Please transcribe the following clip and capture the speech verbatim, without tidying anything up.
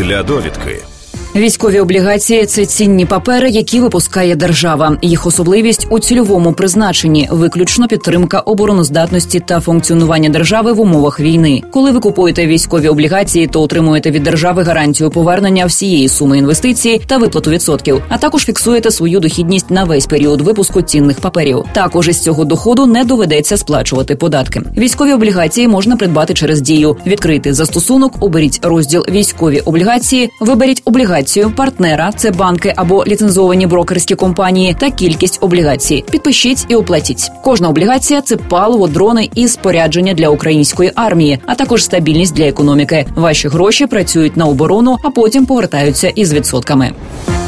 для довідки. Військові облігації – це цінні папери, які випускає держава. Їх особливість – у цільовому призначенні, виключно підтримка обороноздатності та функціонування держави в умовах війни. Коли ви купуєте військові облігації, то отримуєте від держави гарантію повернення всієї суми інвестицій та виплату відсотків, а також фіксуєте свою дохідність на весь період випуску цінних паперів. Також із цього доходу не доведеться сплачувати податки. Військові облігації можна придбати через Дію. Відкрийте застосунок, оберіть розділ «Військові облігації», виберіть облігацію партнера, це банки або ліцензовані брокерські компанії, та кількість облігацій. Підпишіть і оплатіть. Кожна облігація – це паливо, дрони і спорядження для української армії, а також стабільність для економіки. Ваші гроші працюють на оборону, а потім повертаються із відсотками.